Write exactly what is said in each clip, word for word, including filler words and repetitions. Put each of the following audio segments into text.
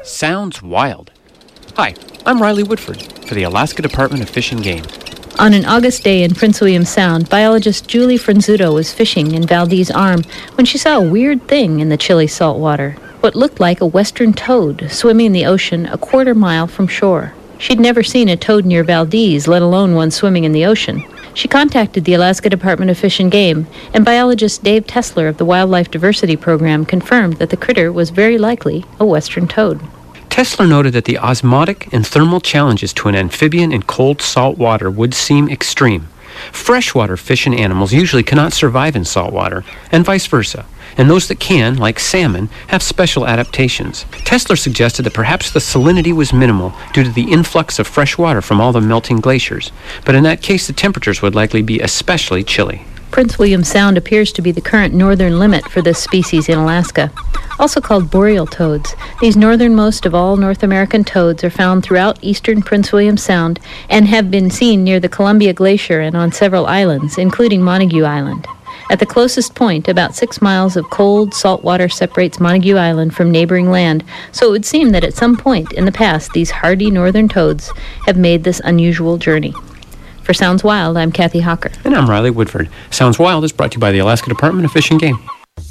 Sounds wild. Hi, I'm Riley Woodford for the Alaska Department of Fish and Game. On an August day in Prince William Sound, biologist Julie Franzuto was fishing in Valdez Arm when she saw a weird thing in the chilly salt water. What looked like a western toad swimming in the ocean a quarter mile from shore. She'd never seen a toad near Valdez, let alone one swimming in the ocean. She contacted the Alaska Department of Fish and Game, and biologist Dave Tesler of the Wildlife Diversity Program confirmed that the critter was very likely a western toad. Tesler noted that the osmotic and thermal challenges to an amphibian in cold salt water would seem extreme. Freshwater fish and animals usually cannot survive in salt water, and vice versa, and those that can, like salmon, have special adaptations. Tesler suggested that perhaps the salinity was minimal due to the influx of fresh water from all the melting glaciers, but in that case the temperatures would likely be especially chilly. Prince William Sound appears to be the current northern limit for this species in Alaska. Also called boreal toads, these northernmost of all North American toads are found throughout eastern Prince William Sound and have been seen near the Columbia Glacier and on several islands, including Montague Island. At the closest point, about six miles of cold, salt water separates Montague Island from neighboring land, so it would seem that at some point in the past, these hardy northern toads have made this unusual journey. For Sounds Wild, I'm Kathy Hawker. And I'm Riley Woodford. Sounds Wild is brought to you by the Alaska Department of Fish and Game.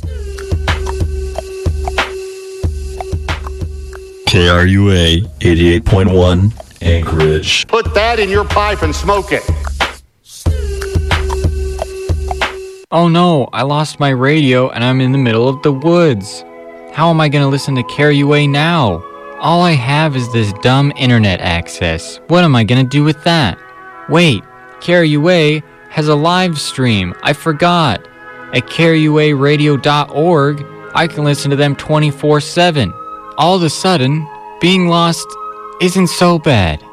K R U A eighty-eight point one, Anchorage. Put that in your pipe and smoke it. Oh no, I lost my radio and I'm in the middle of the woods. How am I going to listen to K R U A now? All I have is this dumb internet access. What am I going to do with that? Wait, K R U A has a live stream. I forgot. At K R U A radio dot org, I can listen to them twenty-four seven. All of a sudden, being lost isn't so bad.